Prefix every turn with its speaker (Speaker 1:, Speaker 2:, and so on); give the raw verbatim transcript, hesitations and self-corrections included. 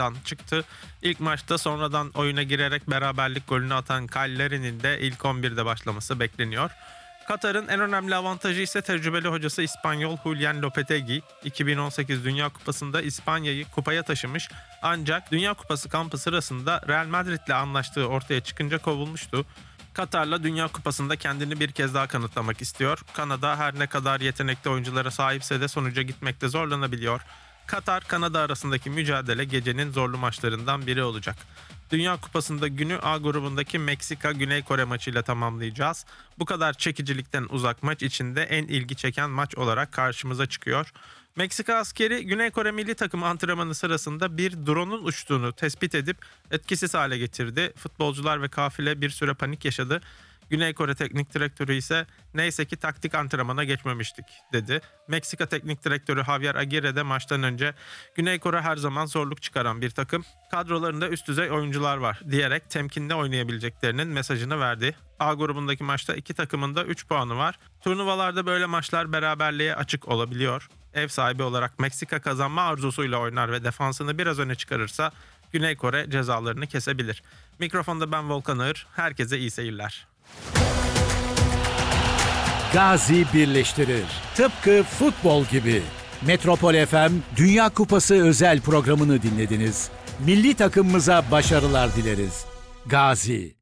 Speaker 1: sakatlıktan çıktı. İlk maçta sonradan oyuna girerek beraberlik golünü atan Kyle Larin'in de ilk on birde başlaması bekleniyor. Katar'ın en önemli avantajı ise tecrübeli hocası İspanyol Julian Lopetegui. iki bin on sekiz Dünya Kupası'nda İspanya'yı kupaya taşımış, ancak Dünya Kupası kampı sırasında Real Madrid'le anlaştığı ortaya çıkınca kovulmuştu. Katar'la Dünya Kupası'nda kendini bir kez daha kanıtlamak istiyor. Kanada her ne kadar yetenekli oyunculara sahipse de sonuca gitmekte zorlanabiliyor. Katar-Kanada arasındaki mücadele gecenin zorlu maçlarından biri olacak. Dünya Kupası'nda günü A grubundaki Meksika-Güney Kore maçıyla tamamlayacağız. Bu kadar çekicilikten uzak maç içinde en ilgi çeken maç olarak karşımıza çıkıyor. Meksika askeri Güney Kore milli takımı antrenmanı sırasında bir drone'un uçtuğunu tespit edip etkisiz hale getirdi. Futbolcular ve kafile bir süre panik yaşadı. Güney Kore Teknik Direktörü ise neyse ki taktik antrenmana geçmemiştik dedi. Meksika Teknik Direktörü Javier Aguirre de maçtan önce Güney Kore her zaman zorluk çıkaran bir takım, kadrolarında üst düzey oyuncular var diyerek temkinli oynayabileceklerinin mesajını verdi. A grubundaki maçta iki takımın da üç puanı var. Turnuvalarda böyle maçlar beraberliğe açık olabiliyor. Ev sahibi olarak Meksika kazanma arzusuyla oynar ve defansını biraz öne çıkarırsa Güney Kore cezalarını kesebilir. Mikrofonda ben Volkan Ağır. Herkese iyi seyirler.
Speaker 2: Gazi birleştirir. Tıpkı futbol gibi. Metropol F M Dünya Kupası özel programını dinlediniz. Milli takımımıza başarılar dileriz. Gazi.